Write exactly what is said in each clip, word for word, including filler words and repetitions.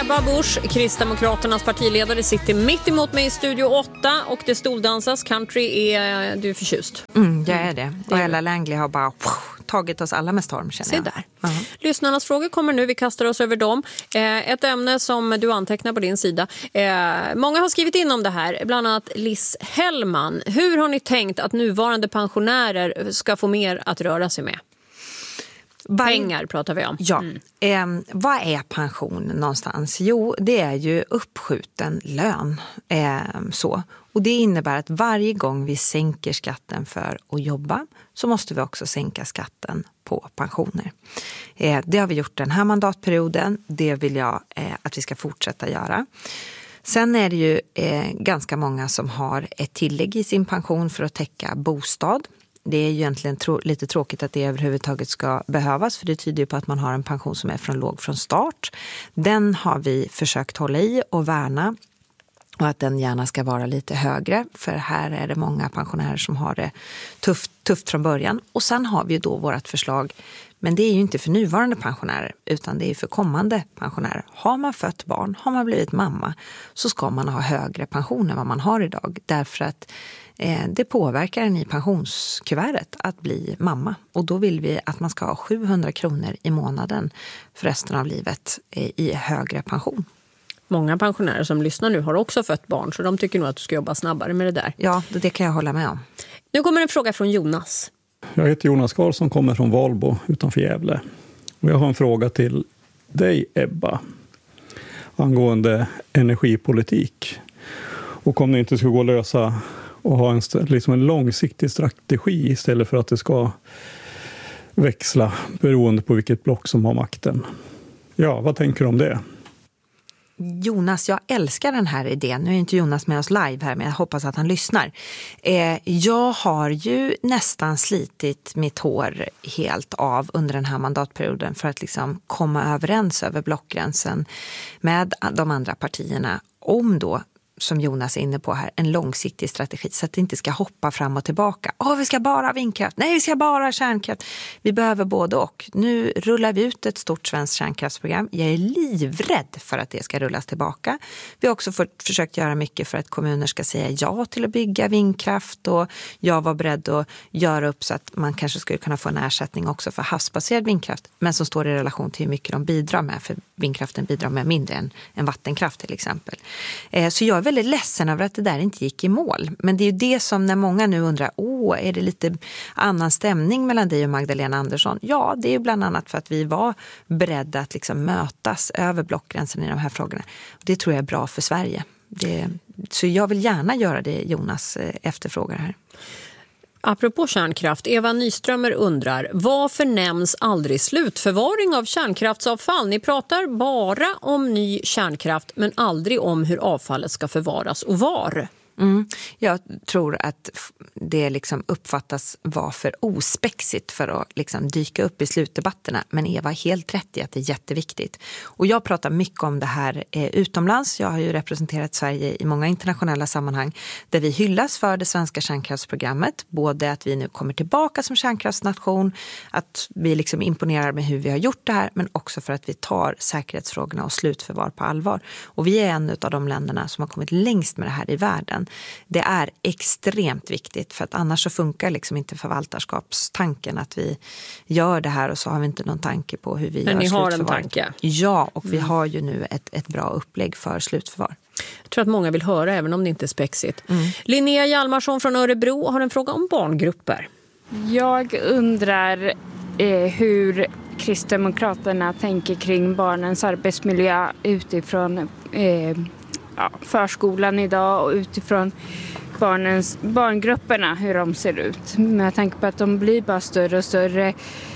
Ebba Busch, Kristdemokraternas partiledare, sitter mitt emot mig i studio åtta och det stoldansas. Country är du förtjust. Mm, jag är det. Och Ella Langley har bara tagit oss alla med storm, känner jag. Se där. Uh-huh. Lyssnarnas frågor kommer nu, vi kastar oss över dem. Eh, ett ämne som du antecknar på din sida. Eh, många har skrivit in om det här, bland annat Liz Hellman. Hur har ni tänkt att nuvarande pensionärer ska få mer att röra sig med? Pengar pratar vi om. Ja. Mm. Eh, vad är pension någonstans? Jo, det är ju uppskjuten lön. Eh, så. Och det innebär att varje gång vi sänker skatten för att jobba så måste vi också sänka skatten på pensioner. Eh, det har vi gjort den här mandatperioden. Det vill jag eh, att vi ska fortsätta göra. Sen är det ju eh, ganska många som har ett tillägg i sin pension för att täcka bostad. Det är ju egentligen tro- lite tråkigt att det överhuvudtaget ska behövas, för det tyder ju på att man har en pension som är från låg från start. Den har vi försökt hålla i och värna, och att den gärna ska vara lite högre, för här är det många pensionärer som har det tufft, tufft från början. Och sen har vi ju då vårt förslag, men det är ju inte för nuvarande pensionärer utan det är för kommande pensionärer. Har man fött barn, har man blivit mamma, så ska man ha högre pension än vad man har idag, därför att eh, det påverkar en i pensionskuvertet att bli mamma. Och då vill vi att man ska ha sjuhundra kronor i månaden för resten av livet eh, i högre pension. Många pensionärer som lyssnar nu har också fött barn, så de tycker nog att du ska jobba snabbare med det där. Ja, det kan jag hålla med om. Nu kommer en fråga från Jonas. Jag heter Jonas Karlsson, kommer från Valbo utanför Gävle. Och jag har en fråga till dig, Ebba, angående energipolitik. Och om det inte ska gå att lösa och ha en, liksom en långsiktig strategi istället för att det ska växla beroende på vilket block som har makten. Ja, vad tänker du om det? Jonas, jag älskar den här idén. Nu är inte Jonas med oss live här, men jag hoppas att han lyssnar. Eh, jag har ju nästan slitit mitt hår helt av under den här mandatperioden för att liksom komma överens över blockgränsen med de andra partierna om då, som Jonas är inne på här, en långsiktig strategi så att det inte ska hoppa fram och tillbaka. Åh, vi ska bara ha vindkraft. Nej, vi ska bara ha kärnkraft. Vi behöver både och. Nu rullar vi ut ett stort svenskt kärnkraftsprogram. Jag är livrädd för att det ska rullas tillbaka. Vi har också fått, försökt göra mycket för att kommuner ska säga ja till att bygga vindkraft, och jag var beredd att göra upp så att man kanske skulle kunna få en ersättning också för havsbaserad vindkraft, men som står i relation till hur mycket de bidrar med, för vindkraften bidrar med mindre än, än vattenkraft till exempel. Eh, så jag är väldigt ledsen över att det där inte gick i mål. Men det är ju det som när många nu undrar, åh, är det lite annan stämning mellan dig och Magdalena Andersson? Ja, det är ju bland annat för att vi var beredda att liksom mötas över blockgränsen i de här frågorna. Det tror jag är bra för Sverige. Det, så jag vill gärna göra det Jonas efterfrågar här. Apropå kärnkraft, Eva Nyströmer undrar, varför nämns aldrig slutförvaring av kärnkraftsavfall? Ni pratar bara om ny kärnkraft men aldrig om hur avfallet ska förvaras och var. Mm. Jag tror att det liksom uppfattas vara för ospexigt för att liksom dyka upp i slutdebatterna. Men Eva har helt rätt i att det är jätteviktigt. Och jag pratar mycket om det här eh, utomlands. Jag har ju representerat Sverige i många internationella sammanhang där vi hyllas för det svenska kärnkraftsprogrammet. Både att vi nu kommer tillbaka som kärnkraftsnation, att vi liksom imponerar med hur vi har gjort det här, men också för att vi tar säkerhetsfrågorna och slutförvar på allvar. Och vi är en av de länderna som har kommit längst med det här i världen. Det är extremt viktigt, för att annars så funkar liksom inte förvaltarskapstanken, att vi gör det här och så har vi inte någon tanke på hur vi Men gör ni har slutförvar. en tanke? Ja, och vi har ju nu ett, ett bra upplägg för slutförvar. Jag tror att många vill höra, även om det inte är spexigt. Mm. Linnea Hjalmarsson från Örebro har en fråga om barngrupper. Jag undrar eh, hur Kristdemokraterna tänker kring barnens arbetsmiljö utifrån eh, ja, förskolan idag och utifrån barnens, barngrupperna, hur de ser ut. Men jag tänker på att de blir bara större och större.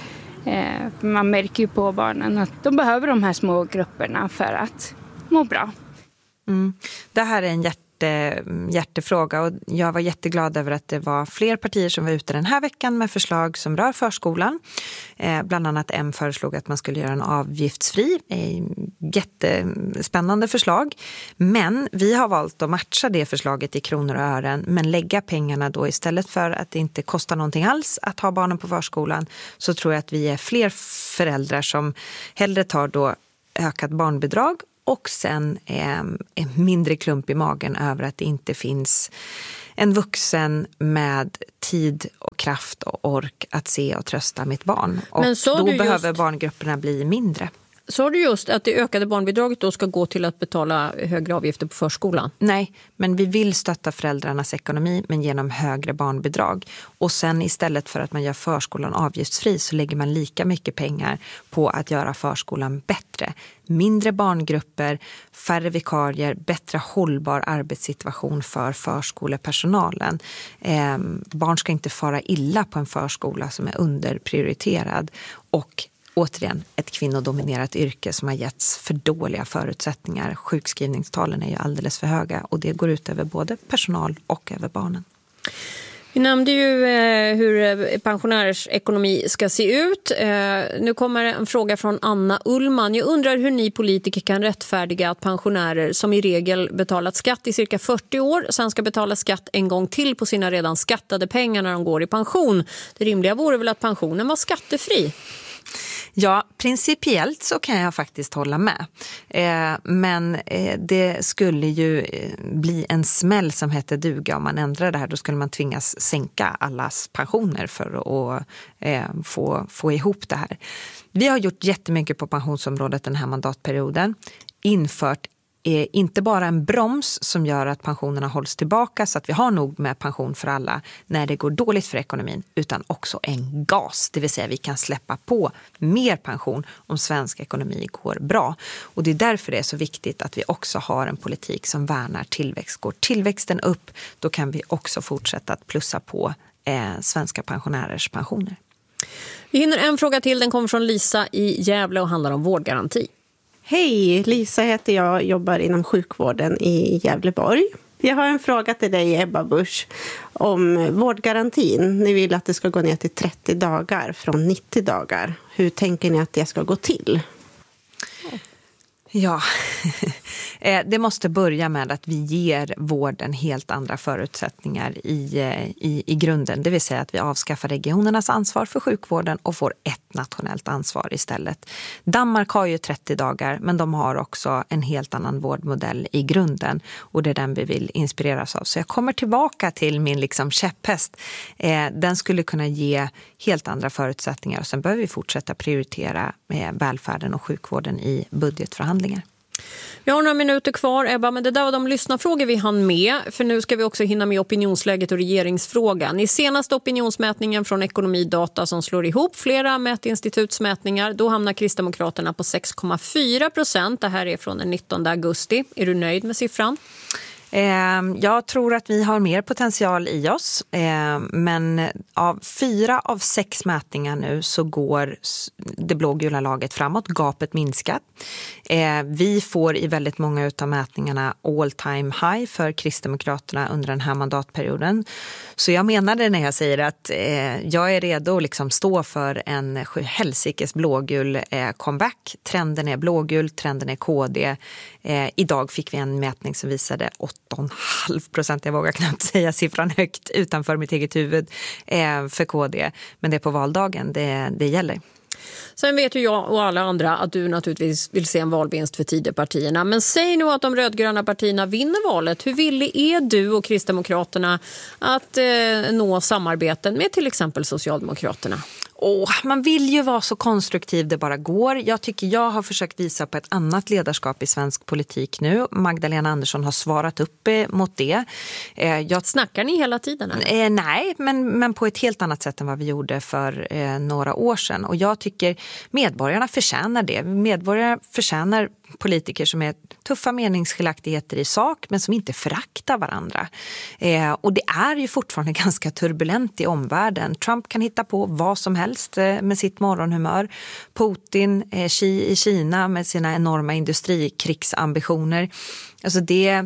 Eh, man märker ju på barnen att de behöver de här små grupperna för att må bra. Mm. Det här är en hjärt- hjärtefråga, och jag var jätteglad över att det var fler partier som var ute den här veckan med förslag som rör förskolan. Eh, bland annat M föreslog att man skulle göra en avgiftsfri. Eh, jättespännande förslag. Men vi har valt att matcha det förslaget i kronor och ören, men lägga pengarna då istället för att det inte kostar någonting alls att ha barnen på förskolan, så tror jag att vi är fler föräldrar som hellre tar då ökat barnbidrag och sen eh, en mindre klump i magen över att det inte finns en vuxen med tid och kraft och ork att se och trösta mitt barn. Och Men så då du behöver just... barngrupperna bli mindre. Sa du just att det ökade barnbidraget då ska gå till att betala högre avgifter på förskolan? Nej, men vi vill stötta föräldrarnas ekonomi men genom högre barnbidrag. Och sen istället för att man gör förskolan avgiftsfri så lägger man lika mycket pengar på att göra förskolan bättre. Mindre barngrupper, färre vikarier, bättre hållbar arbetssituation för förskolepersonalen. Eh, barn ska inte fara illa på en förskola som är underprioriterad och återigen, ett kvinnodominerat yrke som har getts för dåliga förutsättningar. Sjukskrivningstalen är ju alldeles för höga och det går ut över både personal och över barnen. Vi nämnde ju eh, hur pensionärers ekonomi ska se ut. Eh, nu kommer en fråga från Anna Ullman. Jag undrar hur ni politiker kan rättfärdiga att pensionärer som i regel betalat skatt i cirka fyrtio år sen ska betala skatt en gång till på sina redan skattade pengar när de går i pension. Det rimliga vore väl att pensionen var skattefri? Ja, principiellt så kan jag faktiskt hålla med. Eh, men eh, det skulle ju eh, bli en smäll som heter duga om man ändrar det här. Då skulle man tvingas sänka allas pensioner för att eh, få, få ihop det här. Vi har gjort jättemycket på pensionsområdet den här mandatperioden. Infört är inte bara en broms som gör att pensionerna hålls tillbaka så att vi har nog med pension för alla när det går dåligt för ekonomin, utan också en gas, det vill säga vi kan släppa på mer pension om svensk ekonomi går bra. Och det är därför det är så viktigt att vi också har en politik som värnar tillväxt. Går tillväxten upp, då kan vi också fortsätta att plussa på eh, svenska pensionärers pensioner. Vi hinner en fråga till, den kommer från Lisa i Gävle och handlar om vårdgaranti. Hej, Lisa heter jag, jobbar inom sjukvården i Gävleborg. Jag har en fråga till dig, Ebba Busch, om vårdgarantin. Ni vill att det ska gå ner till trettio dagar från nittio dagar. Hur tänker ni att det ska gå till? Ja, det måste börja med att vi ger vården helt andra förutsättningar i, i, i grunden. Det vill säga att vi avskaffar regionernas ansvar för sjukvården och får ett nationellt ansvar istället. Danmark har ju trettio dagar, men de har också en helt annan vårdmodell i grunden. Och det är den vi vill inspireras av. Så jag kommer tillbaka till min liksom käpphäst. Den skulle kunna ge helt andra förutsättningar. Och sen behöver vi fortsätta prioritera välfärden och sjukvården i budgetförhandlingar. Vi har några minuter kvar, Ebba, men det där var de lyssnarfrågor vi hann med. För nu ska vi också hinna med opinionsläget och regeringsfrågan. I senaste opinionsmätningen från Ekonomidata som slår ihop flera mätinstitutsmätningar, då hamnar Kristdemokraterna på sex komma fyra procent. Det här är från den nittonde augusti. Är du nöjd med siffran? Jag tror att vi har mer potential i oss, men av fyra av sex mätningar nu så går det blågula laget framåt, gapet minskar. Vi får i väldigt många av mätningarna all time high för Kristdemokraterna under den här mandatperioden. Så jag menar det när jag säger att jag är redo att liksom stå för en helsikes blågul comeback. Trenden är blågul, trenden är K D. Idag fick vi en mätning som visade åtta komma fem procent, jag vågar knappt säga siffran högt utanför mitt eget huvud eh, för K D. Men det är på valdagen det, det gäller. Sen vet ju jag och alla andra att du naturligtvis vill se en valvinst för Tidöpartierna. Men säg nu att de rödgröna partierna vinner valet. Hur villig är du och Kristdemokraterna att eh, nå samarbeten med till exempel Socialdemokraterna? Oh, man vill ju vara så konstruktiv det bara går. Jag tycker jag har försökt visa på ett annat ledarskap i svensk politik nu. Magdalena Andersson har svarat upp mot det. Eh, jag... Snackar ni hela tiden? Eh, nej, men, men på ett helt annat sätt än vad vi gjorde för eh, några år sedan. Och jag tycker medborgarna förtjänar det. Medborgarna förtjänar politiker som är tuffa meningsskiljaktigheter i sak men som inte föraktar varandra. Eh, och det är ju fortfarande ganska turbulent i omvärlden. Trump kan hitta på vad som helst eh, med sitt morgonhumör. Putin eh, i Kina med sina enorma industrikrigsambitioner. Alltså det...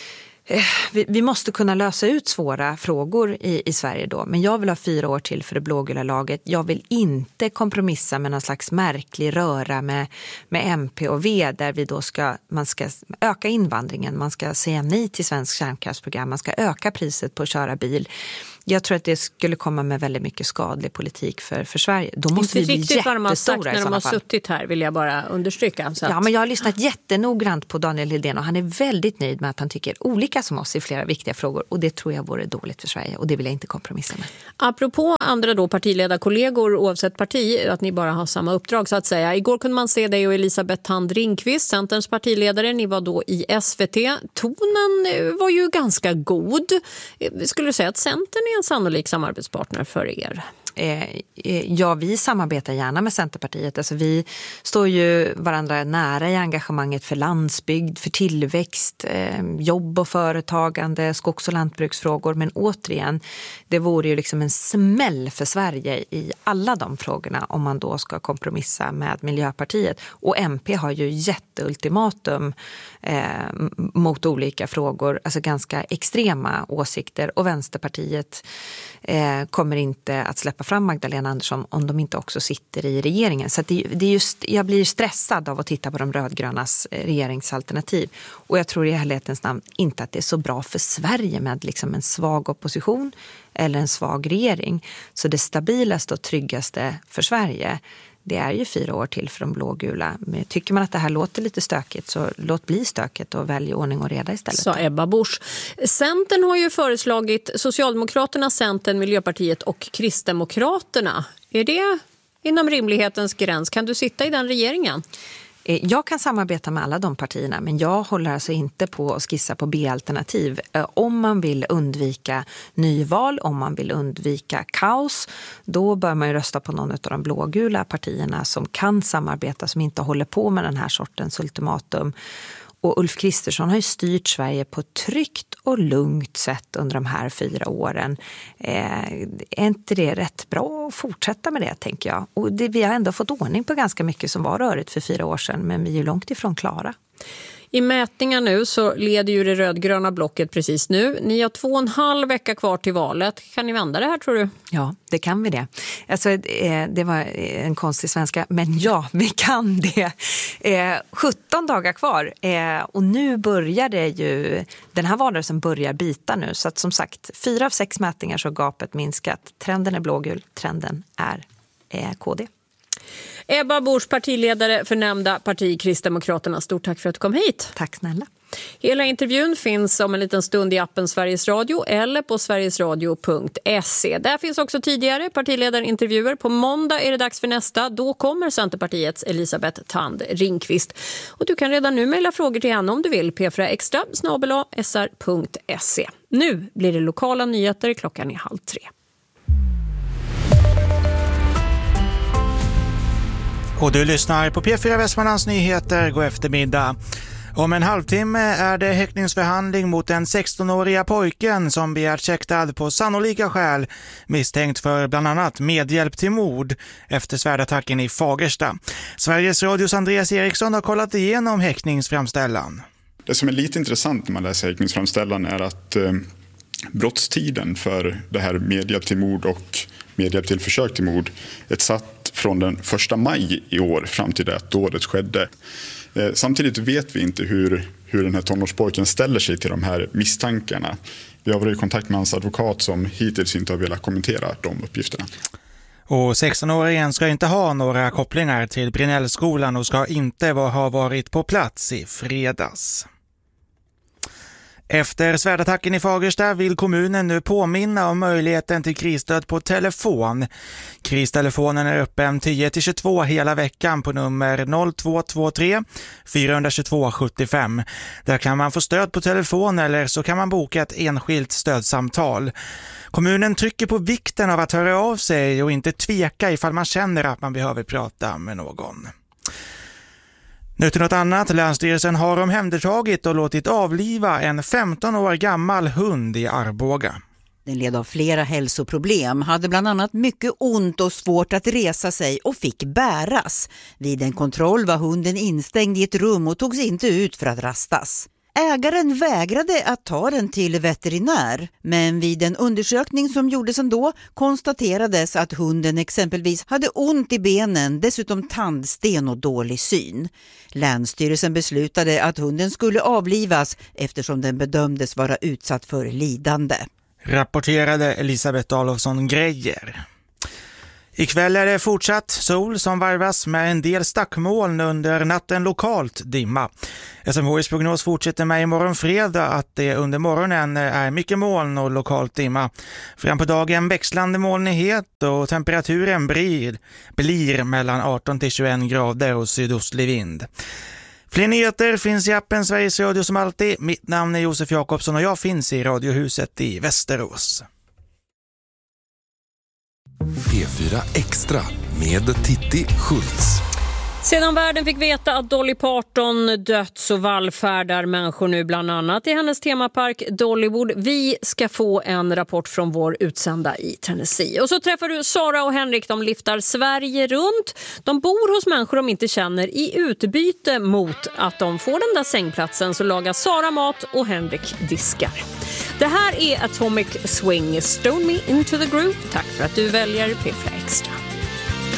Vi måste kunna lösa ut svåra frågor i, i Sverige då. Men jag vill ha fyra år till för det blågula laget. Jag vill inte kompromissa med någon slags märklig röra med, med M P och V där vi då ska, man ska öka invandringen. Man ska säga nej till svensk kärnkraftsprogram. Man ska öka priset på att köra bil. Jag tror att det skulle komma med väldigt mycket skadlig politik för, för Sverige. Då måste inte vi bli riktigt vad de har sagt jättestora när de har fall. suttit här, vill jag bara understryka. Så att... Ja, men jag har lyssnat jättenoggrant på Daniel Lidén och han är väldigt nöjd med att han tycker olika som oss i flera viktiga frågor. Och det tror jag vore dåligt för Sverige och det vill jag inte kompromissa med. Apropå andra då partiledarkollegor oavsett parti, att ni bara har samma uppdrag så att säga. Igår kunde man se dig och Elisabeth Thand Ringqvist, Centerns partiledare. Ni var då i S V T. Tonen var ju ganska god. Skulle du säga att Centern är en sannolik samarbetspartner för er? Ja, vi samarbetar gärna med Centerpartiet. Alltså, vi står ju varandra nära i engagemanget för landsbygd, för tillväxt, jobb och företagande, skogs- och lantbruksfrågor. Men återigen, det vore ju liksom en smäll för Sverige i alla de frågorna om man då ska kompromissa med Miljöpartiet. Och M P har ju jätteultimatum eh, mot olika frågor, alltså ganska extrema åsikter. Och Vänsterpartiet eh, kommer inte att släppa fram Magdalena Andersson om de inte också sitter i regeringen. Så att det, det är just, jag blir stressad av att titta på de rödgrönas regeringsalternativ. Och jag tror i helhetens namn inte att det är så bra för Sverige med liksom en svag opposition eller en svag regering. Så det stabilaste och tryggaste för Sverige, det är ju fyra år till för de blågula. Men tycker man att det här låter lite stökigt så låt bli stökigt och välj ordning och reda istället. Sa Ebba Busch. Centern har ju föreslagit Socialdemokraterna, Centern, Miljöpartiet och Kristdemokraterna. Är det inom rimlighetens gräns? Kan du sitta i den regeringen? Jag kan samarbeta med alla de partierna, men jag håller alltså inte på att skissa på B-alternativ. Om man vill undvika nyval, om man vill undvika kaos, då bör man ju rösta på någon av de blågula partierna som kan samarbeta, som inte håller på med den här sortens ultimatum. Och Ulf Kristersson har ju styrt Sverige på ett tryggt och lugnt sätt under de här fyra åren. Eh, är inte det rätt bra att fortsätta med det, tänker jag? Och det, vi har ändå fått ordning på ganska mycket som var rörigt för fyra år sedan, men vi är ju långt ifrån klara. I mätningar nu så leder ju det rödgröna blocket precis nu. Ni har två och en halv vecka kvar till valet. Kan ni vända det här, tror du? Ja, det kan vi det. Alltså, det var en konstig svenska, men ja, vi kan det. sjutton dagar kvar och nu börjar det ju, den här valrörelsen börjar bita nu. Så att som sagt, fyra av sex mätningar så har gapet minskat. Trenden är blågul, trenden är K D. Ebba Busch, partiledare för nämnda parti Kristdemokraterna. Stort tack för att du kom hit. Tack snälla. Hela intervjun finns om en liten stund i appen Sveriges Radio eller på sverigesradio punkt se. Där finns också tidigare partiledarintervjuer. På måndag är det dags för nästa. Då kommer Centerpartiets Elisabeth Thand Ringqvist. Och du kan redan nu mejla frågor till henne om du vill. p fyra extra snabel-a s r punkt se. Nu blir det lokala nyheter. Klockan är halv tre. Och du lyssnar på P fyra Västmanlands nyheter. God eftermiddag. Om en halvtimme är det häktningsförhandling mot den sextonåriga pojken som begärt häktad på sannolika skäl, misstänkt för bland annat medhjälp till mord efter svärdattacken i Fagersta. Sveriges Radios Andreas Eriksson har kollat igenom häktningsframställan. Det som är lite intressant när man läser häktningsframställan är att eh, brottstiden för det här medhjälp till mord och medhjälp till försök till mord är satt från den första maj i år fram till det att dådet skedde. Eh, samtidigt vet vi inte hur, hur den här tonårspojken ställer sig till de här misstankarna. Vi har varit i kontakt med hans advokat som hittills inte har velat kommentera de uppgifterna. Och sextonåringen ska inte ha några kopplingar till Brinellskolan och ska inte ha varit på plats i fredags. Efter svärdattacken i Fagersta vill kommunen nu påminna om möjligheten till krisstöd på telefon. Kristelefonen är öppen tio till tjugotvå hela veckan på nummer noll två två tre fyra två två sju fem. Där kan man få stöd på telefon eller så kan man boka ett enskilt stödsamtal. Kommunen trycker på vikten av att höra av sig och inte tveka ifall man känner att man behöver prata med någon. Nu till något annat. Länsstyrelsen har omhändertagit och låtit avliva en femton år gammal hund i Arboga. Den led av flera hälsoproblem, hade bland annat mycket ont och svårt att resa sig och fick bäras. Vid en kontroll var hunden instängd i ett rum och togs inte ut för att rastas. Ägaren vägrade att ta den till veterinär, men vid en undersökning som gjordes ändå konstaterades att hunden exempelvis hade ont i benen, dessutom tandsten och dålig syn. Länsstyrelsen beslutade att hunden skulle avlivas eftersom den bedömdes vara utsatt för lidande. rapporterade Elisabeth Adolfsson Grejer. Ikväll är det fortsatt sol som varvas med en del stackmoln under natten, lokalt dimma. S M H:s prognos fortsätter med imorgon fredag att det under morgonen är mycket moln och lokalt dimma. Fram på dagen växlande molnighet och temperaturen blir, blir mellan arton till tjugoett grader och sydostlig vind. Fler nyheter finns i appen Sveriges Radio som alltid. Mitt namn är Josef Jakobsson och jag finns i Radiohuset i Västerås. P fyra Extra med Titti Schultz. Sedan världen fick veta att Dolly Parton dött så vallfärdar människor nu bland annat i hennes temapark Dollywood. Vi ska få en rapport från vår utsända i Tennessee. Och så träffar du Sara och Henrik, de liftar Sverige runt. De bor hos människor de inte känner. I utbyte mot att de får den där sängplatsen så lagar Sara mat och Henrik diskar. Det här är Atomic Swing, Stone Me Into the Groove. Tack för att du väljer P fyra Extra.